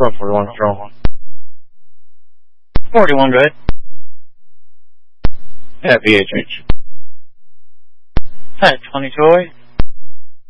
12, 41, strong. 41, go ahead. Yeah, VHH. Hi, 20 Joy.